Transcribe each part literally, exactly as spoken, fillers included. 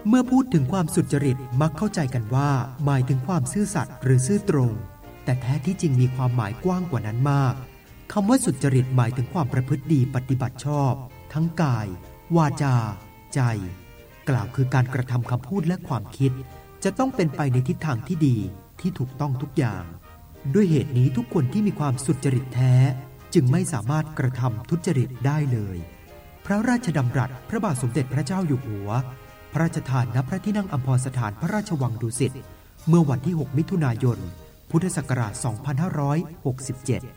เมื่อพูดถึงความสุจริตมักเข้าใจกันว่าหมายถึงความซื่อสัตย์หรือซื่อตรงแต่แท้ที่จริงมีความหมายกว้างกว่านั้นมากคำว่าสุจริตหมายถึงความประพฤติดีปฏิบัติชอบทั้งกายวาจาใจกล่าวคือการกระทำคำพูดและความคิดจะต้องเป็นไปในทิศทางที่ดีที่ถูกต้องทุกอย่างด้วยเหตุนี้ทุกคนที่มีความสุจริตแท้จึงไม่สามารถกระทำทุจริตได้เลยพระราชดำรัสพระบาทสมเด็จพระเจ้าอยู่หัวพระราชทานณพระที่นั่งอัมพรสถานพระราชวังดุสิตเมื่อวันที่หกมิถุนายนพุทธศักราชสองพันห้าร้อยหกสิบเจ็ด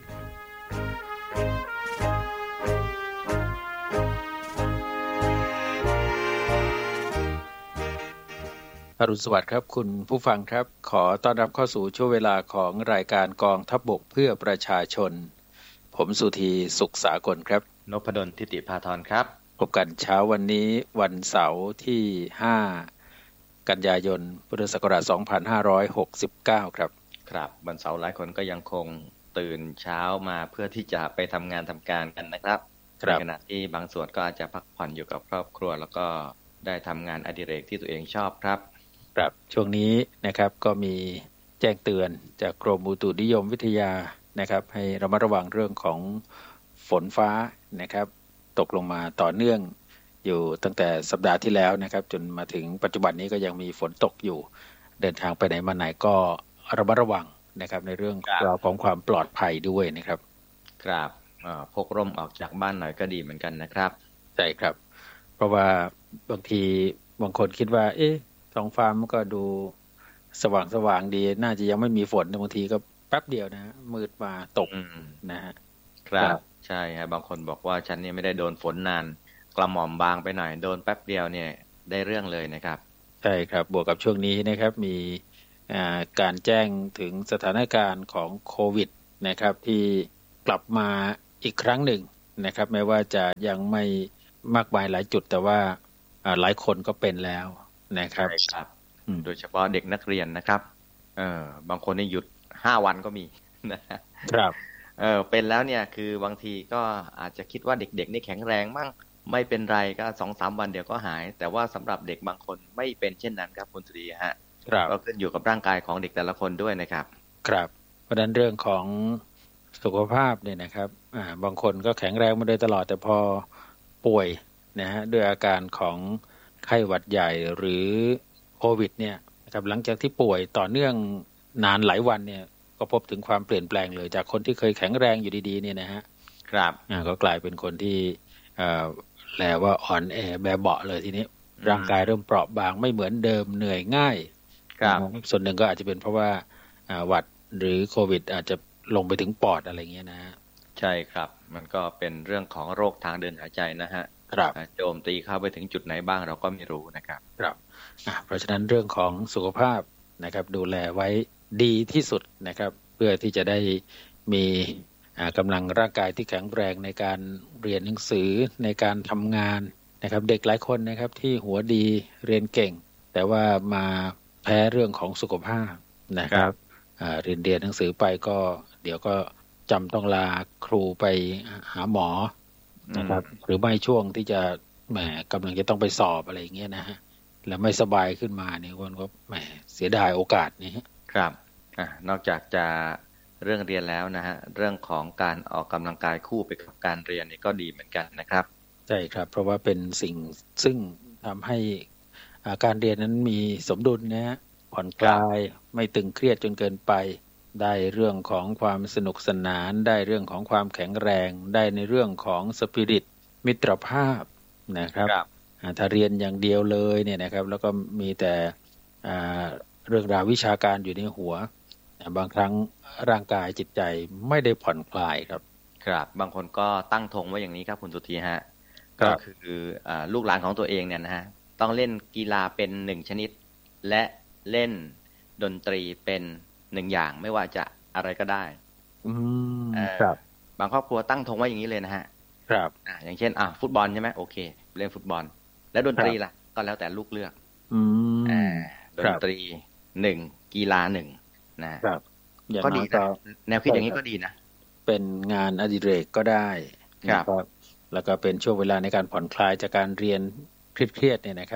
อรุณสวัสดิ์ครับคุณผู้ฟังครับขอต้อนรับเข้าสู่ช่วงเวลาของรายการกองทัพบกเพื่อประชาชนผมสุธีสุขสากลครับนพดลทิติภาธรครับพบกันเช้าวันนี้วันเสาร์ที่ห้ากันยายนพุทธศักราชสองพันห้าร้อยหกสิบเก้าครับครับวันเสาร์หลายคนก็ยังคงตื่นเช้ามาเพื่อที่จะไปทำงานทำการกันนะครับในขณะที่บางส่วนก็อาจจะพักผ่อนอยู่กับครอบครัวแล้วก็ได้ทำงานอดิเรกที่ตัวเองชอบครับครับช่วงนี้นะครับก็มีแจ้งเตือนจากกรมอุตุนิยมวิทยานะครับให้ระมัดระวังเรื่องของฝนฟ้านะครับตกลงมาต่อเนื่องอยู่ตั้งแต่สัปดาห์ที่แล้วนะครับจนมาถึงปัจจุบันนี้ก็ยังมีฝนตกอยู่เดินทางไปไหนมาไหนก็ระมัดระวังนะครับในเรื่องราวของความปลอดภัยด้วยนะครับครับพกร่มออกจากบ้านหน่อยก็ดีเหมือนกันนะครับใช่ครับเพราะว่าบางทีบางคนคิดว่าเอ๊ะท้องฟ้ามันก็ดูสว่างสว่างดีน่าจะยังไม่มีฝนบางทีก็แป๊บเดียวนะมืดมาตกนะฮะครับใช่ครับบางคนบอกว่าฉันเนี่ยไม่ได้โดนฝนนานกระหม่อมบางไปหน่อยโดนแป๊บเดียวเนี่ยได้เรื่องเลยนะครับใช่ครับบวกกับช่วงนี้นะครับมีการแจ้งถึงสถานการณ์ของโควิดนะครับที่กลับมาอีกครั้งหนึ่งนะครับแม้ว่าจะยังไม่มากมายหลายจุดแต่ว่าหลายคนก็เป็นแล้วนะครับใช่ครับโดยเฉพาะเด็กนักเรียนนะครับเออบางคนนี่หยุดห้าวันก็มีนะครับเออเป็นแล้วเนี่ยคือบางทีก็อาจจะคิดว่าเด็กๆนี่แข็งแรงมั่งไม่เป็นไรก็ สองสาม วันเดี๋ยวก็หายแต่ว่าสำหรับเด็กบางคนไม่เป็นเช่นนั้นครับคุณสุริยะฮะก็ขึ้นอยู่กับร่างกายของเด็กแต่ละคนด้วยนะครับครับเพราะฉะนั้นเรื่องของสุขภาพเนี่ยนะครับอ่าบางคนก็แข็งแรงมาโดยตลอดแต่พอป่วยนะฮะด้วยอาการของไข้หวัดใหญ่หรือโควิดเนี่ยนะครับหลังจากที่ป่วยต่อเนื่องนานหลายวันเนี่ยก็พบถึงความเปลี่ยนแปลงเลยจากคนที่เคยแข็งแรงอยู่ดีๆเนี่ยนะฮะครับอ่าก็กลายเป็นคนที่เอ่อแปลว่าอ่อนแอแบเบาะเลยทีนี้ร่างกายเริ่มเปราะบางไม่เหมือนเดิมเหนื่อยง่ายครับส่วนหนึ่งก็อาจจะเป็นเพราะว่าอ่าหวัดหรือโควิดอาจจะลงไปถึงปอดอะไรเงี้ยนะฮะใช่ครับมันก็เป็นเรื่องของโรคทางเดินหายใจนะฮะครับโจมตีเข้าไปถึงจุดไหนบ้างเราก็ไม่รู้นะครับครับเพราะฉะนั้นเรื่องของสุขภาพนะครับดูแลไว้ดีที่สุดนะครับเพื่อที่จะได้มีกำลังร่างกายที่แข็งแรงในการเรียนหนังสือในการทำงานนะครับเด็กหลายคนนะครับที่หัวดีเรียนเก่งแต่ว่ามาแพ้เรื่องของสุขภาพนะครับเรียนเรียนหนังสือไปก็เดี๋ยวก็จำต้องลาครูไปหาหมอนะครับหรือไม่ช่วงที่จะแหมกำลังจะต้องไปสอบอะไรอย่างเงี้ยนะฮะแล้วไม่สบายขึ้นมาเนี่ยคนก็แหมเสียดายโอกาสนี้ครับอ่านอกจากจะเรื่องเรียนแล้วนะฮะเรื่องของการออกกำลังกายคู่ไปกับการเรียนนี่ก็ดีเหมือนกันนะครับใช่ครับเพราะว่าเป็นสิ่งซึ่งทำให้การเรียนนั้นมีสมดุลนะฮะผ่อนคลายไม่ตึงเครียดจนเกินไปได้เรื่องของความสนุกสนานได้เรื่องของความแข็งแรงได้ในเรื่องของสปิริตมิตรภาพนะครับถ้าเรียนอย่างเดียวเลยเนี่ยนะครับแล้วก็มีแต่เรื่องราววิชาการอยู่ในหัวบางครั้งร่างกายจิตใจไม่ได้ผ่อนคลายครับครับบางคนก็ตั้งธงไว้อย่างนี้ครับคุณสุธีฮะก็คือลูกหลานของตัวเองเนี่ยนะฮะต้องเล่นกีฬาเป็นหนึ่งชนิดและเล่นดนตรีเป็นหนึ่งอย่างไม่ว่าจะอะไรก็ได้อืมครับบางครอบครัวตั้งธงไว้อย่างนี้เลยนะฮะครับอ่าอย่างเช่นอ่าฟุตบอลใช่ไหมโอเคเล่นฟุตบอลแล้วดนตรีล่ะก็แล้วแต่ลูกเลือกอืมอ่าดนตรีหนึ่งกีฬาหนึ่งนะครับก็ดีนะแนวคิดอย่างนี้ก็ดีนะเป็นงานอดิเรกก็ได้ครับแล้วก็เป็นช่วงเวลาในการผ่อนคลายจากการเรียนเครียดๆเนี่ยนะครับ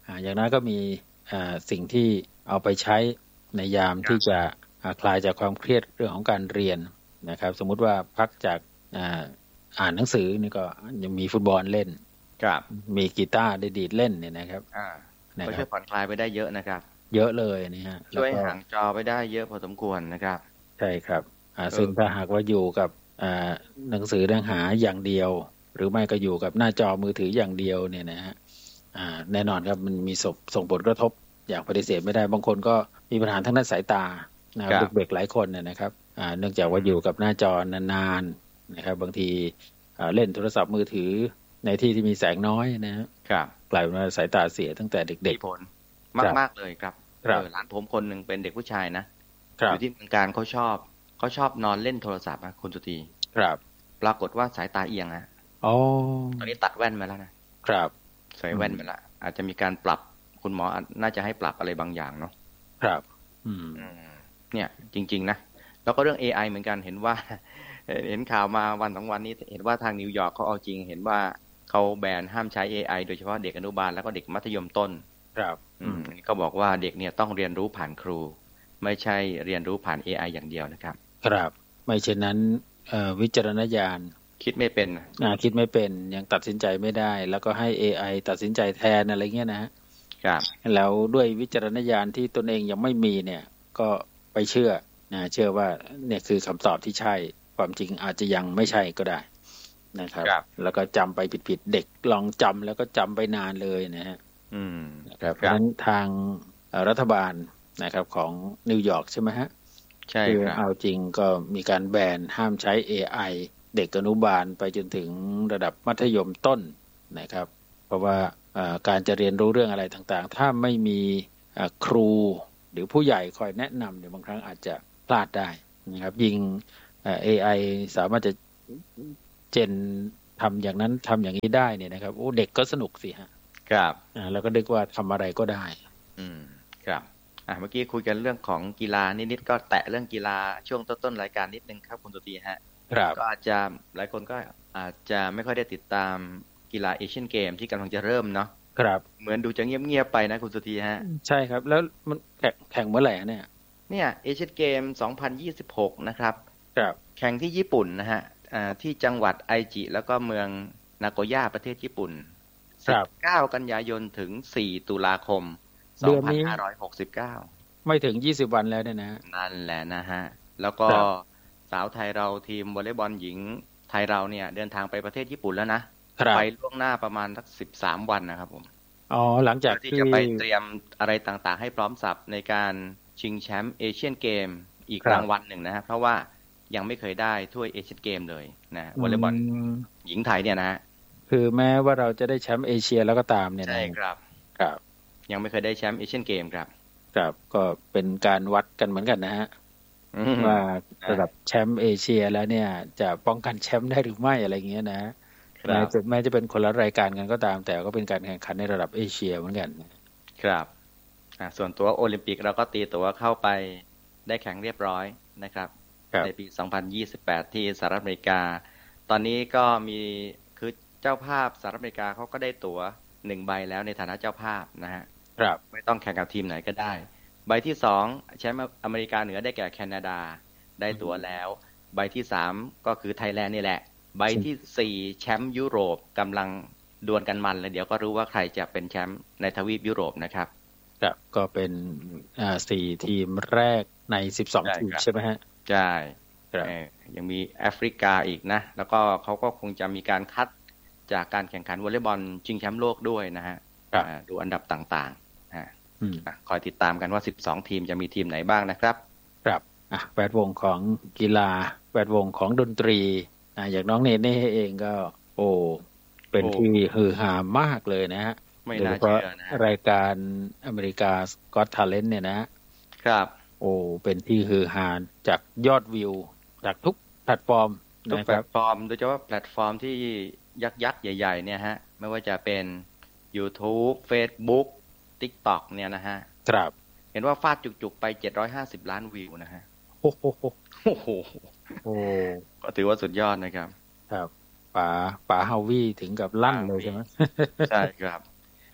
อย่างนั้นก็มีสิ่งที่เอาไปใช้ในยามที่จะคลายจากความเครียดเรื่องของการเรียนนะครับสมมุติว่าพักจากอ่านหนังสือนี่ก็ยังมีฟุตบอลเล่นมีกีตาร์ดีดเล่นเนี่ยนะครับก็ช่วยผ่อนคลายไปได้เยอะนะครับเยอะเลยนี่ฮะช่วยห่างจอไปได้เยอะพอสมควรนะครับใช่ครับซึ่งถ้าหากว่าอยู่กับหนังสือเนื้อหาอย่างเดียวหรือไม่ก็อยู่กับหน้าจอมือถืออย่างเดียวเนี่ยนะฮะแน่นอนครับมันมีส่งผลกระทบอย่างปฏิเสธไม่ได้บางคนก็มีปัญหาทางด้านสายตานะครับเด็กๆหลายคนเนี่ยนะครับเนื่องจากว่าอยู่กับหน้าจอนานๆนะครับบางทีเล่นโทรศัพท์มือถือในที่ที่มีแสงน้อยนะครับกลายเป็นว่าสายตาเสียตั้งแต่เด็กๆผลมากๆเลยครับหลานผมคนหนึ่งเป็นเด็กผู้ชายนะอยู่ที่เมืองการเขาชอบเขาชอบนอนเล่นโทรศัพท์นะคุณสุธีครับปรากฏว่าสายตาเอียงฮะอ๋อตอนนี้ตัดแว่นมาแล้วนะครับใส่แว่นมาแล้วอาจจะมีการปรับคุณหมอน่าจะให้ปรับอะไรบางอย่างเนาะครับอืมเนี่ยจริงๆนะแล้วก็เรื่อง เอ ไอ เหมือนกันเห็นว่าเห็นข่าวมาวันสองวันนี้เห็นว่าทางนิวยอร์กเขาเอาจริงเห็นว่าเขาแบนห้ามใช้ เอ ไอ โดยเฉพาะเด็กอนุบาลแล้วก็เด็กมัธยมต้นครับอืมเขาบอกว่าเด็กเนี่ยต้องเรียนรู้ผ่านครูไม่ใช่เรียนรู้ผ่าน เอ ไอ อย่างเดียวนะครับครับไม่เช่นนั้นวิจารณญาณคิดไม่เป็นอ่าคิดไม่เป็นยังตัดสินใจไม่ได้แล้วก็ให้ เอ ไอ ตัดสินใจแทนอะไรเงี้ยนะครับแล้วด้วยวิจารณญาณที่ตนเองยังไม่มีเนี่ยก็ไปเชื่อนะเชื่อว่าเนี่ยคือคำตอบที่ใช่ความจริงอาจจะยังไม่ใช่ก็ได้นะครับแล้วก็จำไปผิดๆเด็กลองจำแล้วก็จำไปนานเลยนะฮะอืมครับเพราะฉะนั้นทางรัฐบาลนะครับของนิวยอร์กใช่ไหมฮะใช่ครับเอาจริงก็มีการแบนห้ามใช้ เอ ไอ เด็กอนุบาลไปจนถึงระดับมัธยมต้นนะครับเพราะว่าการจะเรียนรู้เรื่องอะไรต่างๆถ้าไม่มีครูหรือผู้ใหญ่คอยแนะนำเนี่ยบางครั้งอาจจะพลาดได้นะครับยิ่ง เอ ไอ สามารถจะเจนทำอย่างนั้นทำอย่างนี้ได้เนี่ยนะครับโอ้เด็กก็สนุกสิฮะครับแล้วก็นึกว่าทำอะไรก็ได้อืมครับอ่าเมื่อกี้คุยกันเรื่องของกีฬานิดๆก็แตะเรื่องกีฬาช่วงต้นๆรายการนิดนึงครับคุณตุตีฮะครับก็อาจจะหลายคนก็อาจจะไม่ค่อยได้ติดตามกีฬาเอเชียนเกมที่กำลังจะเริ่มเนาะครับเหมือนดูจะเงียบๆไปนะคุณสุธีฮะใช่ครับแล้วมันแข่งเมื่อไหร่เนี่ยเนี่ยเอเชียนเกมสองพันยี่สิบหกนะครับครับแข่งที่ญี่ปุ่นนะฮะอ่าที่จังหวัดไอจิแล้วก็เมืองนาโกย่าประเทศญี่ปุ่นสิบเก้ากันยายนถึงสี่ตุลาคมสองพันห้าร้อยหกสิบเก้าไม่ถึงยี่สิบวันแล้วเนี่ยนะนั่นแหละนะฮะแล้วก็สาวไทยเราทีมวอลเลย์บอลหญิงไทยเราเนี่ยเดินทางไปประเทศญี่ปุ่นแล้วนะไปล่วงหน้าประมาณสักสิบสามวันนะครับผมอ๋อหลังจากที่จะไปเตรียมอะไรต่างๆให้พร้อมสับในการชิงแชมป์เอเชียนเกมอีกรางวัลหนึ่งนะฮะเพราะว่ายังไม่เคยได้ถ้วยเอเชียนเกมเลยนะวอลเลย์บอลหญิงไทยเนี่ยนะฮะคือแม้ว่าเราจะได้แชมป์เอเชียแล้วก็ตามเนี่ยใช่ครับครับยังไม่เคยได้แชมป์เอเชียนเกมครับครับก็เป็นการวัดกันเหมือนกันนะฮะว่าระดับแชมป์เอเชียแล้วเนี่ยจะป้องกันแชมป์ได้หรือไม่อะไรเงี้ยนะแม้จะแม้จะเป็นคนละรายการกันก็ตามแต่ก็เป็นการแข่งขันในระดับเอเชียเหมือนกันครับส่วนตัวโอลิมปิกเราก็ตีตัวเข้าไปได้แข่งเรียบร้อยนะครับในปีสองพันยี่สิบแปดที่สหรัฐอเมริกาตอนนี้ก็มีคือเจ้าภาพสหรัฐอเมริกาเขาก็ได้ตั๋วหนึ่งใบแล้วในฐานะเจ้าภาพนะฮะครับไม่ต้องแข่งกับทีมไหนก็ได้ใบที่สองแชมป์อเมริกาเหนือได้แก่แคนาดาได้ตั๋วแล้วใบที่สามก็คือไทยแลนด์นี่แหละใบที่สี่แชมป์ยุโรปกำลังดวลกันมันเลยเดี๋ยวก็รู้ว่าใครจะเป็นแชมป์ในทวีปยุโรปนะครับครับก็เป็นอ่าสี่ทีมแรกในสิบสองทีมใช่ไหมฮะใช่ยังมีแอฟริกาอีกนะแล้วก็เขาก็คงจะมีการคัดจากการแข่งขันวอลเลย์บอลชิงแชมป์โลกด้วยนะฮะดูอันดับต่างๆฮะคอยติดตามกันว่าสิบสองทีมจะมีทีมไหนบ้างนะครับครับอ่ะแวดวงของกีฬาแวดวงของดนตรีอ่ะอย่างน้องเนเน่เองก็โอ้เป็นที่ฮือฮามากเลยนะฮะไม่น่าเชื่อนะรายการอเมริกาก็อตทาเลนต์เนี่ยนะครับโอ้เป็นที่ฮือฮาจากยอดวิวจากทุกแพลตฟอร์มทุกแพลตฟอร์มโดยเฉพาะแพลตฟอร์มที่ยักษ์ยักษ์ใหญ่ๆเนี่ยฮะไม่ว่าจะเป็น YouTube Facebook TikTok เนี่ยนะฮะครับเห็นว่าฟาดจุกๆไปเจ็ดร้อยห้าสิบล้านวิวนะฮะโอ้โหโอ้โหโอ้ก็ถือว่าสุดยอดนะครับครับป๋าป๋าฮาวี่ถึงกับลั่นเลยใช่ไหมใช่ครับ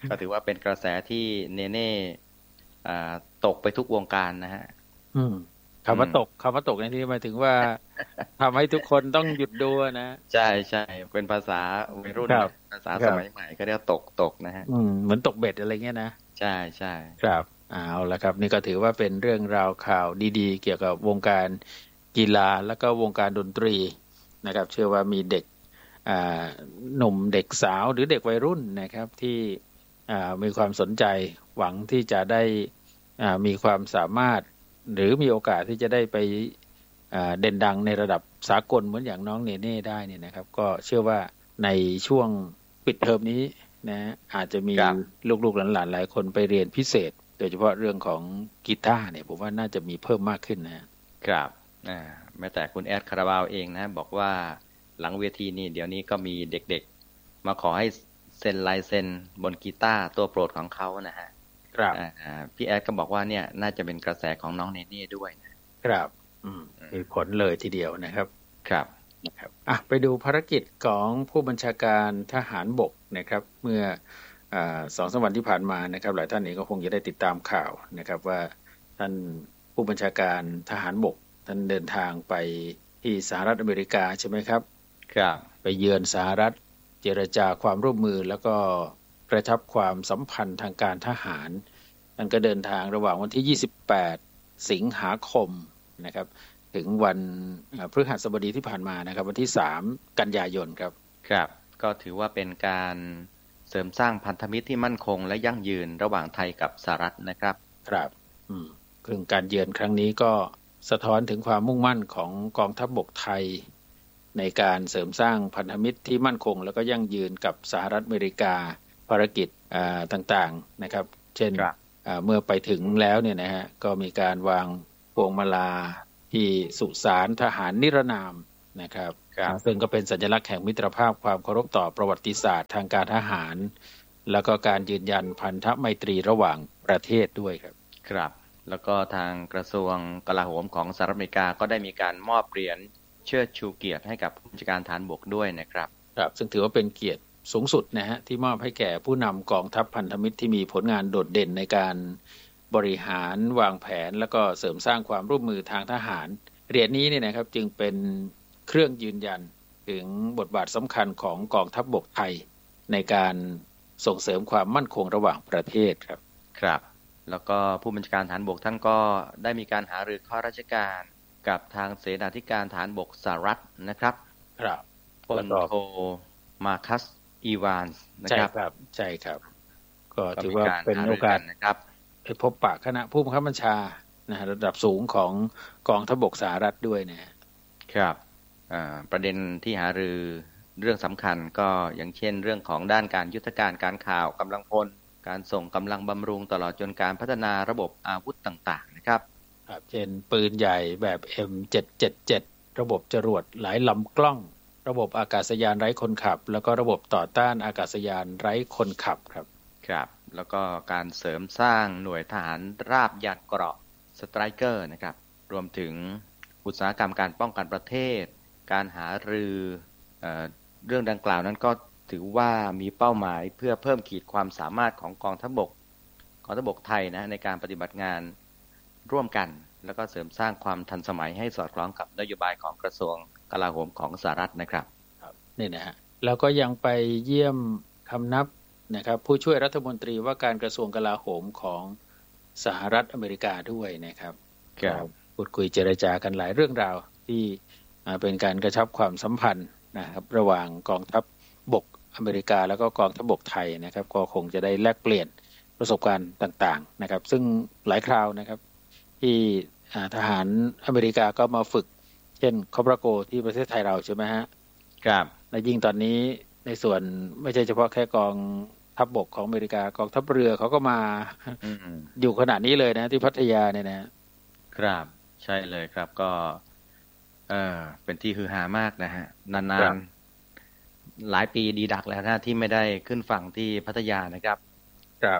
ก็ถือว่าเป็นกระแสที่เนเน่ตกไปทุกวงการนะฮะคำว่าตกคำว่าตกในที่หมายถึงว่าทำให้ทุกคนต้องหยุดดูนะใช่ใช่เป็นภาษาวัยรุ่นภาษาสมัยใหม่ก็เรียกตกตกนะฮะเหมือนตกเบ็ดอะไรเงี้ยนะใช่ใช่ครับเอาละครับนี่ก็ถือว่าเป็นเรื่องราวข่าวดีๆเกี่ยวกับวงการกีฬาแล้วก็วงการดนตรีนะครับเชื่อว่ามีเด็กหนุ่มเด็กสาวหรือเด็กวัยรุ่นนะครับที่มีความสนใจหวังที่จะได้มีความสามารถหรือมีโอกาสที่จะได้ไปเด่นดังในระดับสากลเหมือนอย่างน้องเนเน่ได้เนี่ยนะครับก็เชื่อว่าในช่วงปิดเทอมนี้นะอาจจะมีลูกๆหลานๆหลายคนไปเรียนพิเศษโดยเฉพาะเรื่องของกีตาร์เนี่ยผมว่าน่าจะมีเพิ่มมากขึ้นนะครับอ่าแม้แต่คุณแอดคาราบาวเองนะบอกว่าหลังเวทีนี่เดี๋ยวนี้ก็มีเด็กๆมาขอให้เซ็นลายเซ็นบนกีตาร์ตัวโปรดของเขานะฮะครับอ่าพี่แอดก็บอกว่าเนี่ยน่าจะเป็นกระแสของน้องเนเน่ด้วยนะครับอืมมีผลเลยทีเดียวนะครับครับนะครับอ่ะไปดูภารกิจของผู้บัญชาการทหารบกนะครับเมื่ออ่าสองสามวันที่ผ่านมานะครับหลายท่านเองก็คงจะได้ติดตามข่าวนะครับว่าท่านผู้บัญชาการทหารบกท่านเดินทางไปที่สหรัฐอเมริกาใช่ไหมครับครับไปเยือนสหรัฐเจรจาความร่วมมือแล้วก็กระชับความสัมพันธ์ทางการทหารท่านก็เดินทางระหว่างวันที่ยี่สิบแปดสิงหาคมนะครับถึงวันพฤหัสบดีที่ผ่านมานะครับวันที่สามกันยายนครับครับก็ถือว่าเป็นการเสริมสร้างพันธมิตรที่มั่นคงและยั่งยืนระหว่างไทยกับสหรัฐนะครับครับอืมคือการเยือนครั้งนี้ก็สะท้อนถึงความมุ่งมั่นของกองทัพบกไทยในการเสริมสร้างพันธมิตรที่มั่นคงแล้วก็ยั่งยืนกับสหรัฐอเมริกาภารกิจต่างๆนะครับเช่นเมื่อไปถึงแล้วเนี่ยนะฮะก็มีการวางพวงมาลาที่สุสานทหารนิรนามนะครับซึ่งก็เป็นสัญลักษณ์แห่งมิตรภาพความเคารพต่อประวัติศาสตร์ทางการทหารแล้วก็การยืนยันพันธไมตรีระหว่างประเทศด้วยครับครับแล้วก็ทางกระทรวงกลาโหมของสหรัฐอเมริกาก็ได้มีการมอบเหรียญเชิดชูเกียรติให้กับผู้บัญชาการทหารบกด้วยนะครับครับซึ่งถือว่าเป็นเกียรติสูงสุดนะฮะที่มอบให้แก่ผู้นำกองทัพพันธมิตรที่มีผลงานโดดเด่นในการบริหารวางแผนแล้วก็เสริมสร้างความร่วมมือทางทหารเหรียญนี้เนี่ยนะครับจึงเป็นเครื่องยืนยันถึงบทบาทสำคัญของกองทัพบกไทยในการส่งเสริมความมั่นคงระหว่างประเทศครับครับแล้วก็ผู้บัญชาการทหารบกท่านก็ได้มีการหารือข้อราชการกับทางเสนาธิการทหารบกสหรัฐนะครับครับพลโทมาคัสอีวานส์นะครับใช่ครับใช่ครับก็ถือว่าเป็นโอกาสนะครับไปพบปะคณะผู้บังคับบัญชานะระดับสูงของกองทัพบกสหรัฐด้วยนะครับประเด็นที่หารือเรื่องสำคัญก็อย่างเช่นเรื่องของด้านการยุทธการการข่าวกำลังพลการส่งกำลังบำรุงตลอดจนการพัฒนาระบบอาวุธต่างๆนะครับครับเช่นปืนใหญ่แบบ เอ็ม เจ็ดเจ็ดเจ็ด ระบบจรวดหลายลำกล้องระบบอากาศยานไร้คนขับแล้วก็ระบบต่อต้านอากาศยานไร้คนขับครับครับแล้วก็การเสริมสร้างหน่วยทหารราบยานเกราะสไตรเกอร์นะครับรวมถึงอุตสาหกรรมการป้องกันประเทศการหารือเอ่อเรื่องดังกล่าวนั้นก็ถือว่ามีเป้าหมายเพื่อเพิ่มขีดความสามารถของกองทัพบกกองทัพบกไทยนะในการปฏิบัติงานร่วมกันแล้วก็เสริมสร้างความทันสมัยให้สอดคล้องกับนโยบายของกระทรวงกลาโหมของสหรัฐนะครับครับนี่นะฮะแล้วก็ยังไปเยี่ยมคำนับนะครับผู้ช่วยรัฐมนตรีว่าการกระทรวงกลาโหมของสหรัฐอเมริกาด้วยนะครับครับพูดคุยเจรจากันหลายเรื่องราวที่เป็นการกระชับความสัมพันธ์นะครับระหว่างกองทัพบกอเมริกาแล้วก็กองทัพบกไทยนะครับก็คงจะได้แลกเปลี่ยนประสบการณ์ต่างๆนะครับซึ่งหลายคราวนะครับที่ทหารอเมริกาก็มาฝึกเช่นคอปราโกที่ประเทศไทยเราใช่ไหมฮะครับและยิ่งตอนนี้ในส่วนไม่ใช่เฉพาะแค่กองทัพบกของอเมริกากองทัพเรือเขาก็มาอยู่ขนาดนี้เลยนะที่พัทยาเนี่ยนะครับใช่เลยครับก็เออเป็นที่ฮือฮามากนะฮะนานๆหลายปีดีดักแล้วนะที่ไม่ได้ขึ้นฝั่งที่พัทยานะครับครับ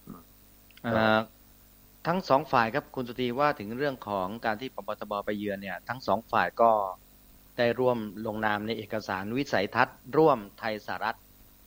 ทั้งสองฝ่ายครับคุณสุธีว่าถึงเรื่องของการที่ปปทบไปเยือนเนี่ยทั้งสองฝ่ายก็ได้ร่วมลงนามในเอกสารวิสัยทัศน์ร่วมไทยสหรัฐ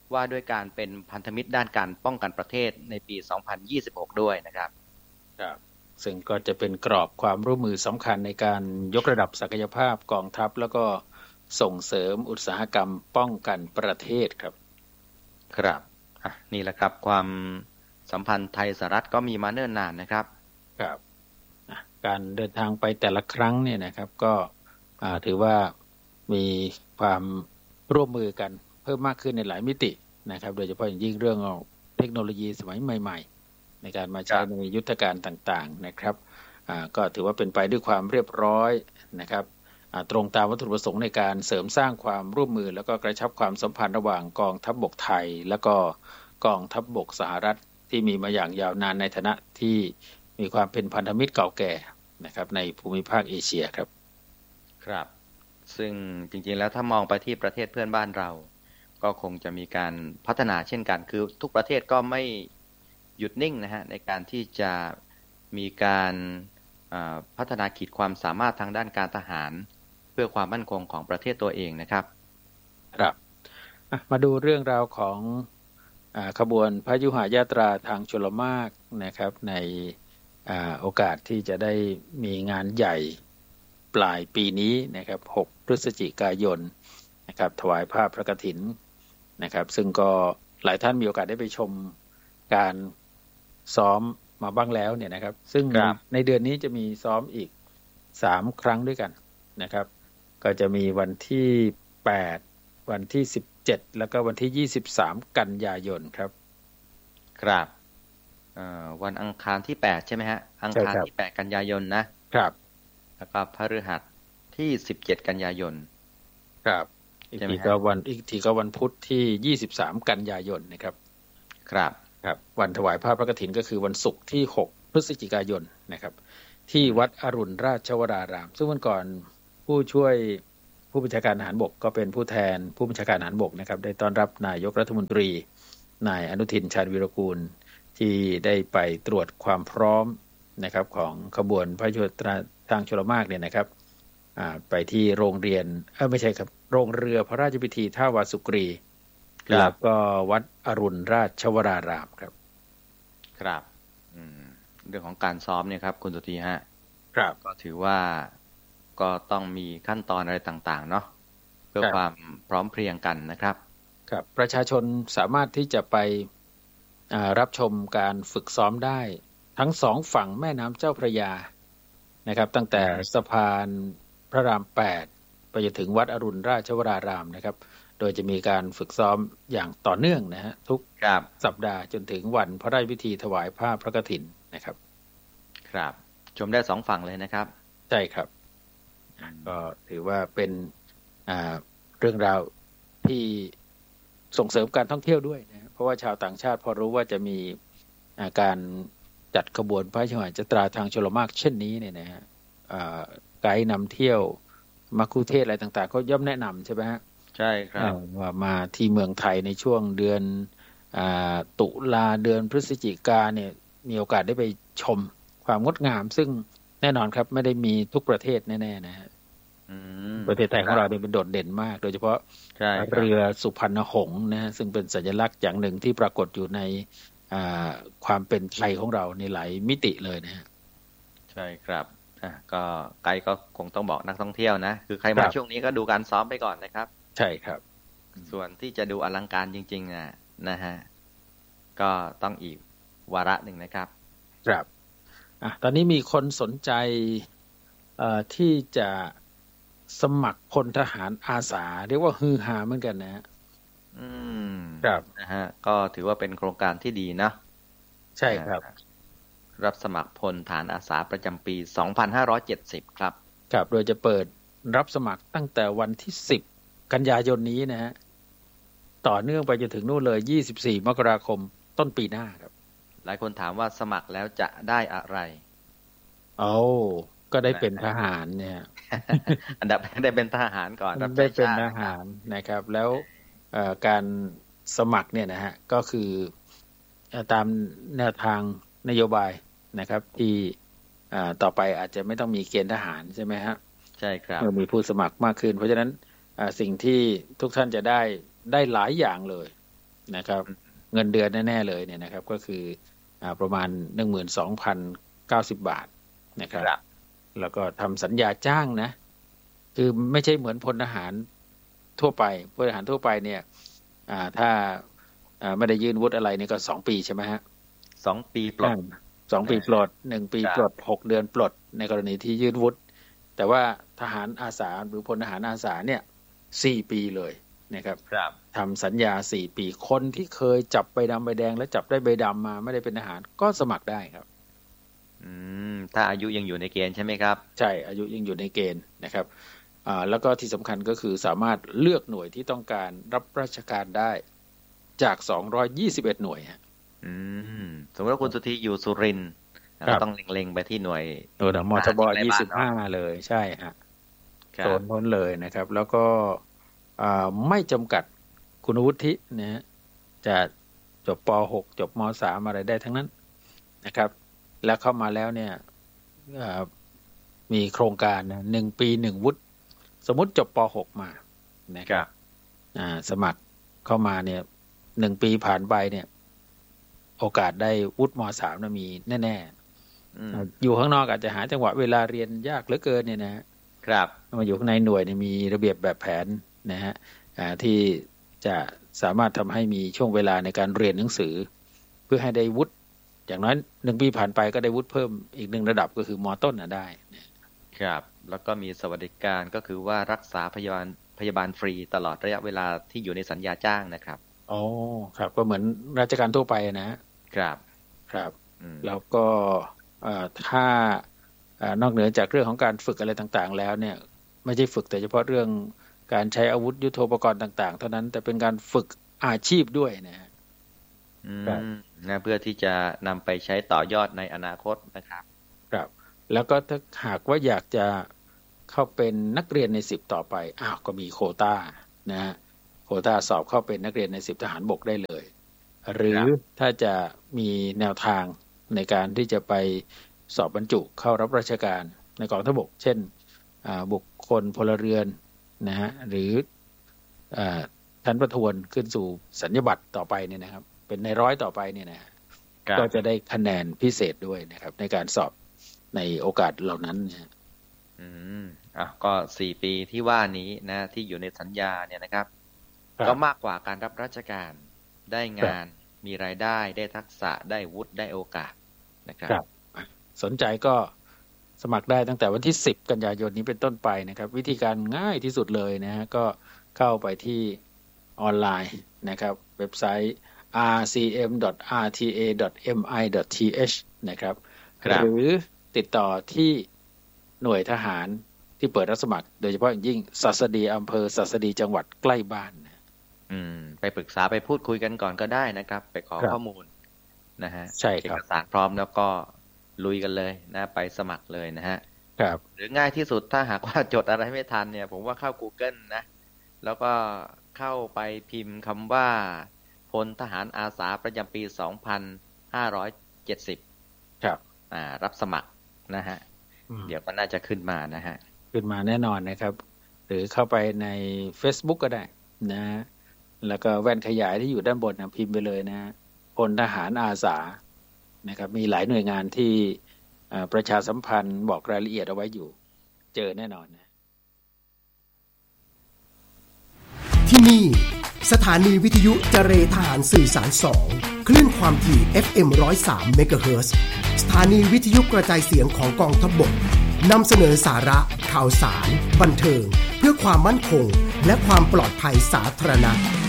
ว่าด้วยการเป็นพันธมิตรด้านการป้องกันประเทศในปี สองพันยี่สิบหก ด้วยนะครับครับซึ่งก็จะเป็นกรอบความร่วมมือสำคัญในการยกระดับศักยภาพกองทัพแล้วก็ส่งเสริมอุตสาหกรรมป้องกันประเทศครับครับนี่แหละครับความสัมพันธ์ไทยสหรัฐก็มีมาเนิ่นนานนะครับครับการเดินทางไปแต่ละครั้งเนี่ยนะครับก็ถือว่ามีความร่วมมือกันเพิ่มมากขึ้นในหลายมิตินะครับโดยเฉพาะอย่างยิ่งเรื่องเทคโนโลยีสมัยใหม่ๆในการมาใช้ในยุทธการต่างๆนะครับก็ถือว่าเป็นไปด้วยความเรียบร้อยนะครับตรงตามวัตถุประสงค์ในการเสริมสร้างความร่วมมือแล้วก็กระชับความสัมพันธ์ระหว่างกองทัพบกไทยแล้วก็กองทัพบกสหรัฐที่มีมาอย่างยาวนานในฐานะที่มีความเป็นพันธมิตรเก่าแก่นะครับในภูมิภาคเอเชียครับครับซึ่งจริงๆแล้วถ้ามองไปที่ประเทศเพื่อนบ้านเราก็คงจะมีการพัฒนาเช่นกันคือทุกประเทศก็ไม่หยุดนิ่งนะฮะในการที่จะมีการพัฒนาขีดความสามารถทางด้านการทหารเพื่อความมั่นคงของประเทศตัวเองนะครับครับมาดูเรื่องราวของขบวนพยุหยาตราทางชลมารนะครับในโอกาสที่จะได้มีงานใหญ่ปลายปีนี้นะครับหกพฤศจิกายนนะครับถวายผ้าพระกฐินนะครับซึ่งก็หลายท่านมีโอกาสได้ไปชมการซ้อมมาบ้างแล้วเนี่ยนะครับซึ่งในเดือนนี้จะมีซ้อมอีกสามครั้งด้วยกันนะครับก็จะมีวันที่แปดวันที่สิบเจ็ดแล้วก็วันที่ยี่สิบสามกันยายนครับครับวันอังคารที่แปดใช่ไหมฮะอังคารที่แปดกันยายนนะครับแล้วก็พฤหัสที่สิบเจ็ดกันยายนครับอีกทีก็วันอีกทีก็วันพุธที่ยี่สิบสามกันยายนนะครับครับครับวันถวายผ้าพระกฐินก็คือวันศุกร์ที่หกพฤศจิกายนนะครับที่วัดอรุณราชวรารามซึ่งวันก่อนผู้ช่วยผู้บัญชาการทหารบกก็เป็นผู้แทนผู้บัญชาการทหารบกนะครับได้ต้อนรับนายกรัฐมนตรีนายอนุทินชาญวีรกูลที่ได้ไปตรวจความพร้อมนะครับของขบวนพระยุหยาตราทางชลมารเนี่ยนะครับไปที่โรงเรียนเออไม่ใช่ครับโรงเรือพระราชพิธีท่าวาสุกรีแล้วก็วัดอรุณราชวรารามครับครับเรื่องของการซ้อมเนี่ยครับคุณสุธีฮะครับก็ถือว่าก็ต้องมีขั้นตอนอะไรต่างๆเนาะเพื่อความพร้อมเพรียงกันนะครับครับประชาชนสามารถที่จะไปรับชมการฝึกซ้อมได้ทั้งสองฝั่งแม่น้ำเจ้าพระยานะครับตั้งแต่สะพานพระรามแปดไปจนถึงวัดอรุณราชวรารามนะครับโดยจะมีการฝึกซ้อมอย่างต่อเนื่องนะฮะทุกสัปดาห์จนถึงวันพระราชพิธีถวายผ้าพระกฐินนะครับครับชมได้สองฝั่งเลยนะครับใช่ครับก็ถือว่าเป็นเรื่องราวที่ส่งเสริมการท่องเที่ยวด้วยนะเพราะว่าชาวต่างชาติพอรู้ว่าจะมีการจัดขบวนพระยุหยาตราทางชลมารเช่นนี้เนี่ยนะฮะไกด์นำเที่ยวมัคคุเทศก์อะไรต่างๆก็ย่อมแนะนำใช่ไหมฮะใช่ครับว่ามาที่เมืองไทยในช่วงเดือนตุลาเดือนพฤศจิกาเนี่ยมีโอกาสได้ไปชมความงดงามซึ่งแน่นอนครับไม่ได้มีทุกประเทศแน่ๆนะฮะประเทศไทยของเราเนี่ยเป็นโดดเด่นมากโดยเฉพาะเรือสุพรรณหงส์นะฮะซึ่งเป็นสัญลักษณ์อย่างหนึ่งที่ปรากฏอยู่ในความเป็นไทยของเราในหลายมิติเลยนะฮะใช่ครับก็ไกด์ก็คงต้องบอกนักท่องเที่ยวนะคือใครมาช่วงนี้ก็ดูการซ้อมไปก่อนนะครับใช่ครับส่วนที่จะดูอลังการจริงๆนะนะฮะก็ต้องอีกวาระหนึ่งนะครับครับอ่ะตอนนี้มีคนสนใจเอ่อที่จะสมัครพลทหารอาสาเรียกว่าฮือฮาเหมือนกันนะฮะอืมครับนะฮะก็ถือว่าเป็นโครงการที่ดีนะใช่ครับรับสมัครพลฐานอาสาประจำปีสองพันห้าร้อยเจ็ดสิบครับครับโดยจะเปิดรับสมัครตั้งแต่วันที่สิบกันยายนนี้นะฮะต่อเนื่องไปจนถึงนู่นเลยยี่สิบสี่มกราคมต้นปีหน้าครับหลายคนถามว่าสมัครแล้วจะได้อะไรโอ้ก็ได้เป็นทหารเนี่ยอันดับได้เป็นทหารก่อนได้เป็นทหารนะครับแล้วการสมัครเนี่ยนะฮะก็คือตามแนวทางนโยบายนะครับที่ต่อไปอาจจะไม่ต้องมีเกณฑ์ทหารใช่ไหมฮะใช่ครับเมื่อมีผู้สมัครมากขึ้นเพราะฉะนั้นสิ่งที่ทุกท่านจะได้ได้หลายอย่างเลยนะครับเงินเดือนแน่ๆเลยเนี่ยนะครับก็คืออ่าประมาณ หนึ่งหมื่นสองพันเก้าสิบ บาทนะครับแล้วก็ทำสัญญาจ้างนะคือไม่ใช่เหมือนพลทหารทั่วไปพลทหารทั่วไปเนี่ยอ่าถ้าอ่าไม่ได้ยื่นวุฒิอะไรนี่ก็สองปีใช่ไหมฮะสองปีปลดสองปีปลดหนึ่งปีปลดหกเดือนปลดในกรณีที่ยื่นวุฒิแต่ว่าทหารอาสาหรือพลทหารอาสาเนี่ยสี่ปีเลยนะครับทำสัญญาสี่ปีคนที่เคยจับใบดำใบแดงแล้วจับได้ใบดำมาไม่ได้เป็นทหารก็สมัครได้ครับอืมถ้าอายุยังอยู่ในเกณฑ์ใช่ไหมครับใช่อายุยังอยู่ในเกณฑ์นะครับอ่าแล้วก็ที่สำคัญก็คือสามารถเลือกหน่วยที่ต้องการรับราชการได้จากสองร้อยยี่สิบเอ็ดหน่วยฮะอืมสมมติว่าคุณสุธีอยู่สุรินทร์ก็ต้องเล็งๆไปที่หน่วยหน่วยมทบยี่สิบห้าเลยใช่ฮะโซนพ้นเลยนะครับแล้วก็อ่าไม่จำกัดคุณวุฒินะฮะจะจบป.หก จบม.สาม อะไรได้ทั้งนั้นนะครับแล้วเข้ามาแล้วเนี่ยมีโครงการนะหนึ่งปีหนึ่งวุฒิสมมติจบป.หก มานะครับอ่าสมัครเข้ามาเนี่ยหนึ่งปีผ่านไปเนี่ยโอกาสได้วุฒิม.สาม นะมีแน่ๆอยู่ข้างนอกอาจจะหาจังหวะเวลาเรียนยากเหลือเกินเนี่ยนะครับมาอยู่ข้างในหน่วยเนี่ยมีระเบียบแบบแผนนะฮะอ่าที่จะสามารถทำให้มีช่วงเวลาในการเรียนหนังสือเพื่อให้ได้วุฒิอย่างน้อยหนึ่งปีผ่านไปก็ได้วุฒิเพิ่มอีกหนึ่งระดับก็คือม.ต้นน่ะได้ครับแล้วก็มีสวัสดิการก็คือว่ารักษาพยาบาลพยาบาลฟรีตลอดระยะเวลาที่อยู่ในสัญญาจ้างนะครับอ๋อครับก็เหมือนราชการทั่วไปนะครับครับแล้วก็ถ้านอกเหนือจากเรื่องของการฝึกอะไรต่างๆแล้วเนี่ยไม่ใช่ฝึกแต่เฉพาะเรื่องการใช้อาวุธยุทโธปกรณ์ต่างๆเท่านั้นแต่เป็นการฝึกอาชีพด้วยนะอืมนะเพื่อที่จะนำไปใช้ต่อยอดในอนาคตนะครับครับแล้วก็ถ้าหากว่าอยากจะเข้าเป็นนักเรียนในสิบต่อไปอ้าวก็มีโควต้านะฮะโควต้าสอบเข้าเป็นนักเรียนในสิบทหารบกได้เลยหรือถ้าจะมีแนวทางในการที่จะไปสอบบรรจุเข้ารับราชการในกองทัพบกเช่นบุคคลพลเรือนนะฮะหรือชั้นประทวนขึ้นสู่สัญญาบัตรต่อไปเนี่ยนะครับเป็นในร้อยต่อไปเนี่ยนะก็จะได้คะแนนพิเศษด้วยนะครับในการสอบในโอกาสเหล่านั้นนะอืมอ่ะก็สี่ปีที่ว่านี้นะที่อยู่ในสัญญาเนี่ยนะครับก็มากกว่าการรับราชการได้งานมีรายได้ได้ทักษะได้วุฒิได้โอกาสนะครับสนใจก็สมัครได้ตั้งแต่วันที่สิบกันยายนนี้เป็นต้นไปนะครับวิธีการง่ายที่สุดเลยนะฮะก็เข้าไปที่ออนไลน์นะครับเว็บไซต์ อาร์ ซี เอ็ม ดอท อาร์ ที เอ ดอท เอ็ม ไอ ดอท ที เอช นะครับหรือติดต่อที่หน่วยทหารที่เปิดรับสมัครโดยเฉพาะอย่างยิ่งศัสดีอำเภอศัสดีจังหวัดใกล้บ้านอืมไปปรึกษาไปพูดคุยกันก่อนก็ได้นะครับไปขอข้อมูลนะฮะใช่ครับเอกสารพร้อมแล้วก็ลุยกันเลยนะไปสมัครเลยนะฮะครับหรือง่ายที่สุดถ้าหากว่าจดอะไรไม่ทันเนี่ยผมว่าเข้า Google นะแล้วก็เข้าไปพิมพ์คำว่าพลทหารอาสาประจำปีสองพันห้าร้อยเจ็ดสิบครับอ่ารับสมัครนะฮะเดี๋ยวก็น่าจะขึ้นมานะฮะขึ้นมาแน่นอนนะครับหรือเข้าไปใน Facebook ก็ได้นะแล้วก็แว่นขยายที่อยู่ด้านบนนะพิมพ์ไปเลยนะพลทหารอาสานะครับมีหลายหน่วยงานที่ประชาสัมพันธ์บอกรายละเอียดเอาไว้อยู่เจอแน่นอนนะที่นี่สถานีวิทยุเจรทหารสื่อสารสองคลื่นความถี่ เอฟ เอ็ม หนึ่งศูนย์สาม เมกะเฮิรตซ์สถานีวิทยุกระจายเสียงของกองทัพบกนำเสนอสาระข่าวสารบันเทิงเพื่อความมั่นคงและความปลอดภัยสาธารณะ